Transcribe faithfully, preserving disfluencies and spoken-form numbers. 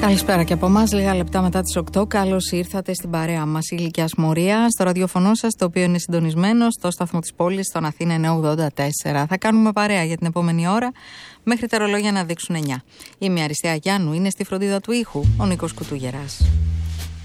Καλησπέρα και από εμάς, λίγα λεπτά μετά τις οκτώ. Καλώς ήρθατε στην παρέα μας. Ηλικιάς Μορία, στο ραδιοφωνό σας, το οποίο είναι συντονισμένο στο σταθμό της πόλης, στον Αθήνα εννιακόσια ογδόντα τέσσερα. Θα κάνουμε παρέα για την επόμενη ώρα, μέχρι τα ρολόγια να δείξουν εννιά. Είμαι η Αριστεία Γιάννου, είναι στη φροντίδα του ήχου ο Νίκος Κουτούγερας.